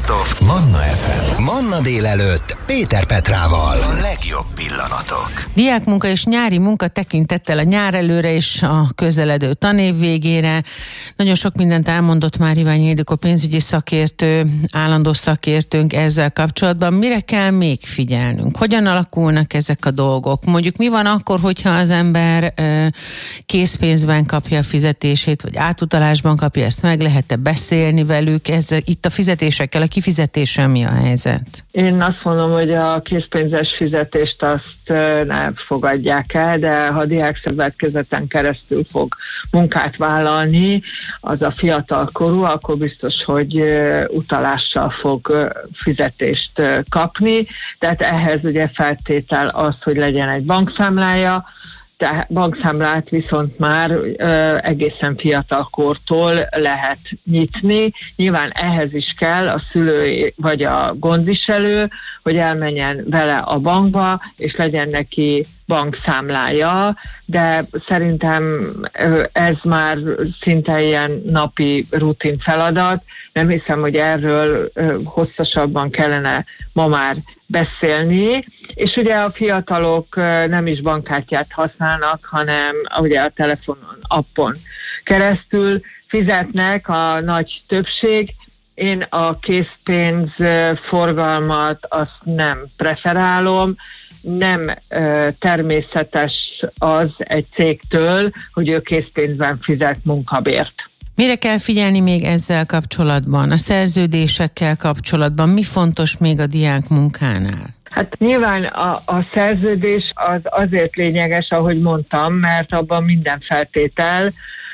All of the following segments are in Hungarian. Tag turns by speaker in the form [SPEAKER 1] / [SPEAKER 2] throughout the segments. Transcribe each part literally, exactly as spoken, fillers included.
[SPEAKER 1] Best of Manna ef em. Manna délelőtt Péter Petrával. A legjobb pillanatok.
[SPEAKER 2] Diákmunka és nyári munka tekintettel a nyár előre és a közeledő tanév végére. Nagyon sok mindent elmondott már Iványi Ildikó pénzügyi szakértő, állandó szakértőnk ezzel kapcsolatban. Mire kell még figyelnünk? Hogyan alakulnak ezek a dolgok? Mondjuk mi van akkor, hogyha az ember ö, készpénzben kapja a fizetését, vagy átutalásban kapja, ezt meg lehet-e beszélni velük? Ez, itt a fizetésekkel, a kifizetéssel mi a helyzet?
[SPEAKER 3] Én azt mondom, hogy a készpénzes fizetést azt nem fogadják el, de ha diákszövetkezeten keresztül fog munkát vállalni, az a fiatal korú, akkor biztos, hogy utalással fog fizetést kapni. Tehát ehhez ugye feltétel az, hogy legyen egy bankszámlája, tehát bankszámlát viszont már ö, egészen fiatal kortól lehet nyitni. Nyilván ehhez is kell a szülő vagy a gondviselő, hogy elmenjen vele a bankba, és legyen neki bankszámlája, de szerintem ez már szinte ilyen napi rutin feladat. Nem hiszem, hogy erről hosszasabban kellene ma már beszélni, és ugye a fiatalok nem is bankkártyát használnak, hanem ugye a telefonon, appon keresztül fizetnek a nagy többség. Én a készpénz forgalmat azt nem preferálom, nem természetes az egy cégtől, hogy ő készpénzben fizet munkabért.
[SPEAKER 2] Mire kell figyelni még ezzel kapcsolatban? A szerződésekkel kapcsolatban mi fontos még a diák munkánál?
[SPEAKER 3] Hát nyilván a, a szerződés az azért lényeges, ahogy mondtam, mert abban minden feltétel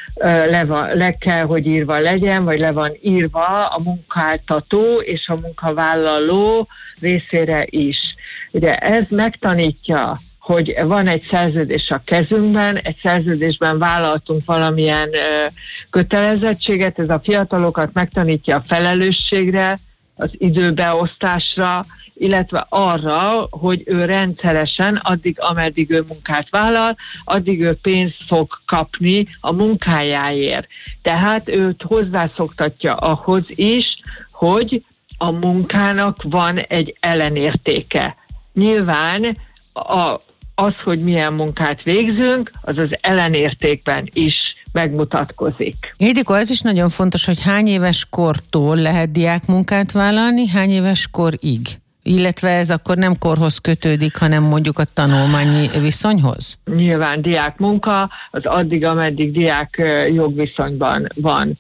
[SPEAKER 3] le, van, le kell, hogy írva legyen, vagy le van írva a munkáltató és a munkavállaló részére is. Ugye ez megtanítja, hogy van egy szerződés a kezünkben, egy szerződésben vállaltunk valamilyen ö, kötelezettséget, ez a fiatalokat megtanítja a felelősségre, az időbeosztásra, illetve arra, hogy ő rendszeresen, addig, ameddig ő munkát vállal, addig ő pénzt fog kapni a munkájáért. Tehát őt hozzászoktatja ahhoz is, hogy a munkának van egy ellenértéke. Nyilván a az, hogy milyen munkát végzünk, az az ellenértékben is megmutatkozik.
[SPEAKER 2] Ildikó, ez is nagyon fontos, hogy hány éves kortól lehet diákmunkát vállalni, hány éves korig? Illetve ez akkor nem korhoz kötődik, hanem mondjuk a tanulmányi viszonyhoz?
[SPEAKER 3] Nyilván diákmunka az addig, ameddig diák jogviszonyban van